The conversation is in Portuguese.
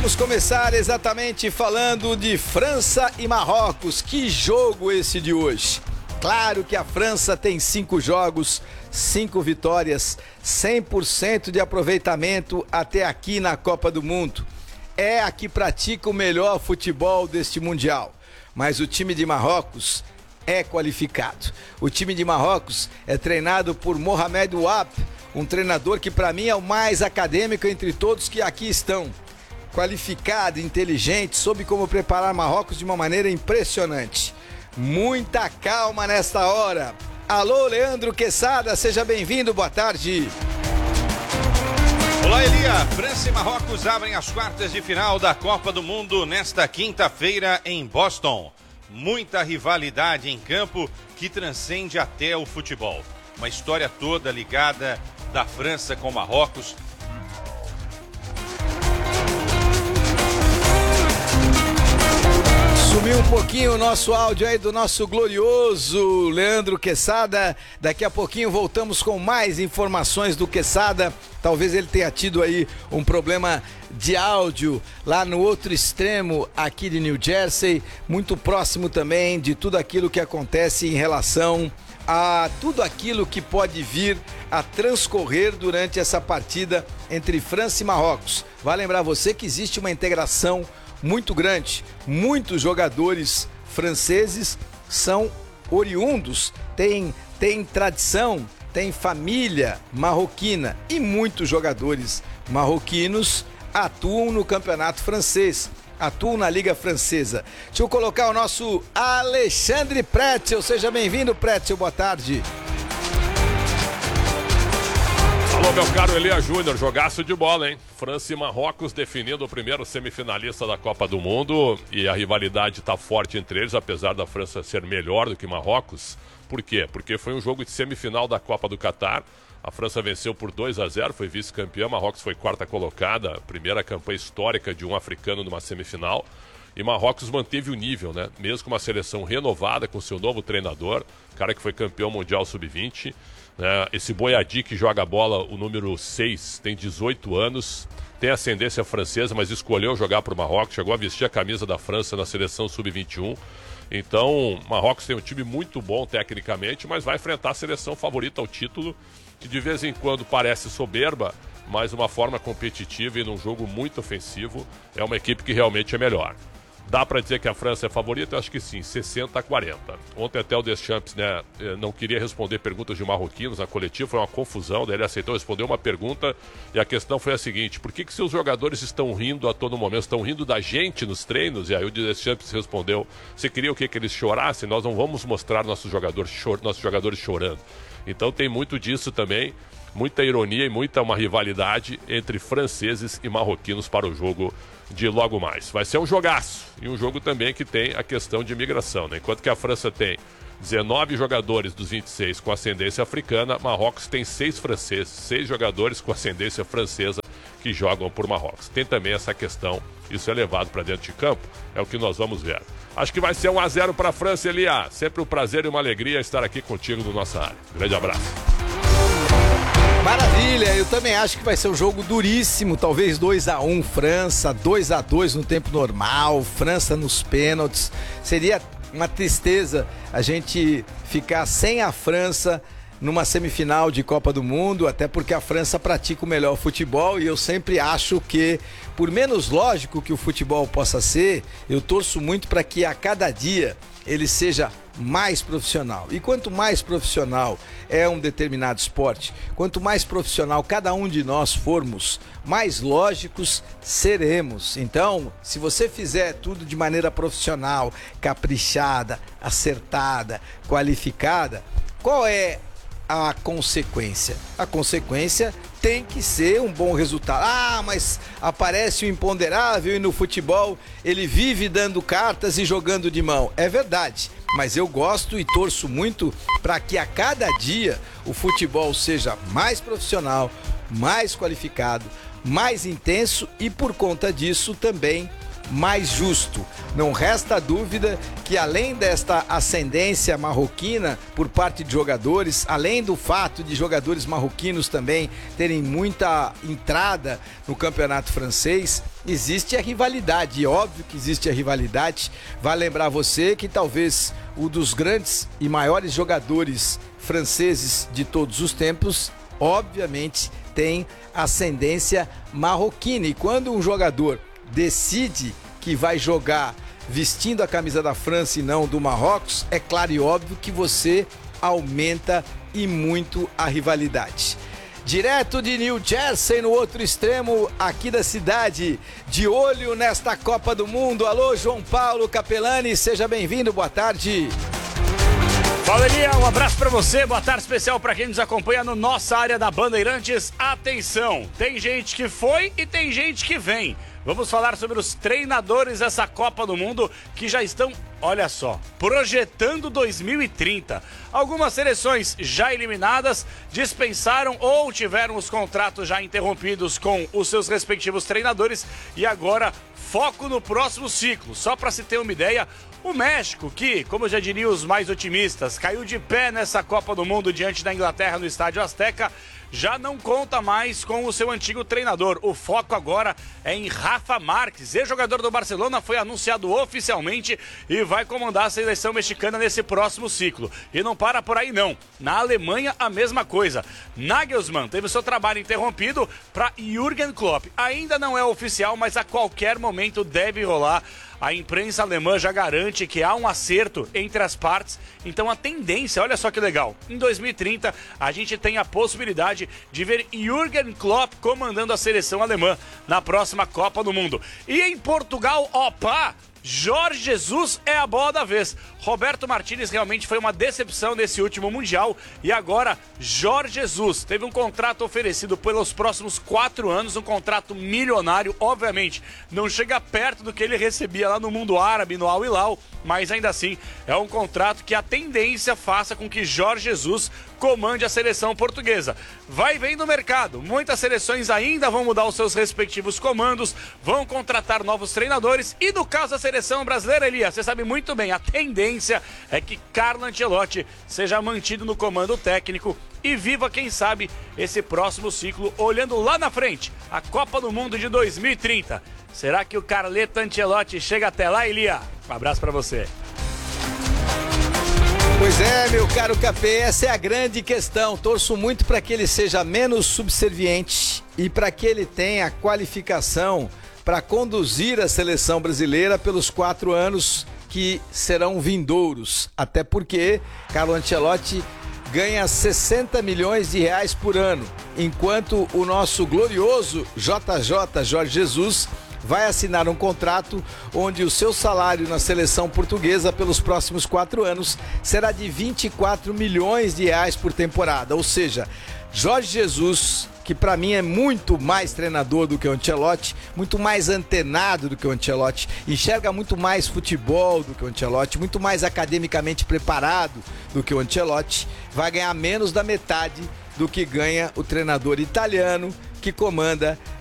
Vamos começar exatamente falando de França e Marrocos. Que jogo esse de hoje! Claro que a França tem 5 jogos, 5 vitórias, 100% de aproveitamento até aqui na Copa do Mundo. É a que pratica o melhor futebol deste Mundial. Mas o time de Marrocos é qualificado. O time de Marrocos é treinado por Mohamed Ouab, um treinador que para mim é o mais acadêmico entre todos que aqui estão. Qualificado, inteligente, soube como preparar Marrocos de uma maneira impressionante. Muita calma nesta hora. Alô, Leandro Quesada, seja bem-vindo, boa tarde. Olá, Elia. França e Marrocos abrem as quartas de final da Copa do Mundo nesta quinta-feira em Boston. Muita rivalidade em campo que transcende até o futebol. Uma história toda ligada da França com Marrocos. Sumiu um pouquinho o nosso áudio aí do nosso glorioso Leandro Quesada. Daqui a pouquinho voltamos com mais informações do Quesada. Talvez ele tenha tido aí um problema de áudio lá no outro extremo aqui de New Jersey, muito próximo também de tudo aquilo que acontece em relação a tudo aquilo que pode vir a transcorrer durante essa partida entre França e Marrocos. Vai lembrar você que existe uma integração muito grande. Muitos jogadores franceses são oriundos, têm tradição, têm família marroquina e muitos jogadores marroquinos atuam no campeonato francês, atuam na Liga Francesa. Deixa eu colocar o nosso Alexandre Pretzel. Seja bem-vindo, Pretzel, boa tarde. Alô, meu caro Elia Júnior, jogaço de bola, hein? França e Marrocos definindo o primeiro semifinalista da Copa do Mundo e a rivalidade está forte entre eles, apesar da França ser melhor do que Marrocos. Por quê? Porque foi um jogo de semifinal da Copa do Catar. A França venceu por 2-0, foi vice-campeã, Marrocos foi quarta colocada, primeira campanha histórica de um africano numa semifinal. E Marrocos manteve o nível, né? Mesmo com uma seleção renovada, com seu novo treinador, cara que foi campeão mundial sub-20. Esse Boyadi que joga a bola, o número 6, tem 18 anos, tem ascendência francesa, mas escolheu jogar para o Marrocos, chegou a vestir a camisa da França na seleção sub-21. Então, Marrocos tem um time muito bom tecnicamente, mas vai enfrentar a seleção favorita ao título, que de vez em quando parece soberba, mas uma forma competitiva e num jogo muito ofensivo, é uma equipe que realmente é melhor. Dá para dizer que a França é favorita? Eu acho que sim, 60-40. Ontem até o Deschamps, não queria responder perguntas de marroquinos na coletiva, foi uma confusão, daí ele aceitou responder uma pergunta e a questão foi a seguinte: por que seus jogadores estão rindo a todo momento? Estão rindo da gente nos treinos? E aí o Deschamps respondeu: você queria o quê? Que eles chorassem? Nós não vamos mostrar nossos jogadores chorando. Então tem muito disso também, muita ironia e muita uma rivalidade entre franceses e marroquinos para o jogo de logo mais. Vai ser um jogaço e um jogo também que tem a questão de imigração, né? Enquanto que a França tem 19 jogadores dos 26 com ascendência africana, Marrocos tem 6 franceses, 6 jogadores com ascendência francesa que jogam por Marrocos. Tem também essa questão, isso é levado para dentro de campo, é o que nós vamos ver. Acho que vai ser 1-0 para a França, Elia. Sempre um prazer e uma alegria estar aqui contigo no nossa área. Grande abraço. Maravilha, eu também acho que vai ser um jogo duríssimo, talvez 2-1 França, 2-2 no tempo normal, França nos pênaltis. Seria uma tristeza a gente ficar sem a França numa semifinal de Copa do Mundo, até porque a França pratica o melhor futebol e eu sempre acho que, por menos lógico que o futebol possa ser, eu torço muito para que a cada dia ele seja mais profissional. E quanto mais profissional é um determinado esporte, quanto mais profissional cada um de nós formos, mais lógicos seremos. Então, se você fizer tudo de maneira profissional, caprichada, acertada, qualificada, qual é a consequência? A consequência tem que ser um bom resultado. Ah, mas aparece o imponderável e no futebol ele vive dando cartas e jogando de mão. É verdade, mas eu gosto e torço muito para que a cada dia o futebol seja mais profissional, mais qualificado, mais intenso e por conta disso também mais justo. Não resta dúvida que, além desta ascendência marroquina por parte de jogadores, além do fato de jogadores marroquinos também terem muita entrada no campeonato francês, existe a rivalidade, e óbvio que existe a rivalidade. Vale lembrar você que talvez um dos grandes e maiores jogadores franceses de todos os tempos, obviamente, tem ascendência marroquina. E quando um jogador decide que vai jogar vestindo a camisa da França e não do Marrocos, é claro e óbvio que você aumenta e muito a rivalidade. Direto de New Jersey, no outro extremo aqui da cidade, de olho nesta Copa do Mundo. Alô, João Paulo Capelani, seja bem-vindo, boa tarde. Fala, Elia, um abraço pra você, boa tarde especial pra quem nos acompanha no nossa área da Bandeirantes. Atenção, tem gente que foi e tem gente que vem. Vamos falar sobre os treinadores dessa Copa do Mundo que já estão, olha só, projetando 2030. Algumas seleções já eliminadas dispensaram ou tiveram os contratos já interrompidos com os seus respectivos treinadores e agora foco no próximo ciclo. Só para se ter uma ideia, o México, que, como já diriam os mais otimistas, caiu de pé nessa Copa do Mundo diante da Inglaterra no Estádio Azteca, já não conta mais com o seu antigo treinador. O foco agora é em Rafa Márquez, ex-jogador do Barcelona, foi anunciado oficialmente e vai comandar a seleção mexicana nesse próximo ciclo. E não para por aí não. Na Alemanha, a mesma coisa. Nagelsmann teve seu trabalho interrompido para Jürgen Klopp. Ainda não é oficial, mas a qualquer momento deve rolar. A imprensa alemã já garante que há um acerto entre as partes, então a tendência, olha só que legal, em 2030 a gente tem a possibilidade de ver Jürgen Klopp comandando a seleção alemã na próxima Copa do Mundo. E em Portugal, opa! Jorge Jesus é a bola da vez. Roberto Martínez realmente foi uma decepção nesse último Mundial e agora Jorge Jesus teve um contrato oferecido pelos próximos 4 anos, um contrato milionário, obviamente não chega perto do que ele recebia lá no mundo árabe, no Al Hilal, mas ainda assim é um contrato que a tendência faça com que Jorge Jesus comande a seleção portuguesa. Vai vendo o mercado, muitas seleções ainda vão mudar os seus respectivos comandos, vão contratar novos treinadores e no caso da seleção brasileira, Elia, você sabe muito bem, a tendência é que Carlo Ancelotti seja mantido no comando técnico e viva, quem sabe, esse próximo ciclo, olhando lá na frente, a Copa do Mundo de 2030. Será que o Carleto Ancelotti chega até lá, Elia? Um abraço pra você. Pois é, meu caro Capê, essa é a grande questão. Torço muito para que ele seja menos subserviente e para que ele tenha qualificação para conduzir a seleção brasileira pelos 4 anos que serão vindouros. Até porque Carlo Ancelotti ganha 60 milhões de reais por ano, enquanto o nosso glorioso JJ, Jorge Jesus, vai assinar um contrato onde o seu salário na seleção portuguesa pelos próximos 4 anos será de 24 milhões de reais por temporada. Ou seja, Jorge Jesus, que para mim é muito mais treinador do que o Ancelotti, muito mais antenado do que o Ancelotti, enxerga muito mais futebol do que o Ancelotti, muito mais academicamente preparado do que o Ancelotti, vai ganhar menos da metade do que ganha o treinador italiano que comanda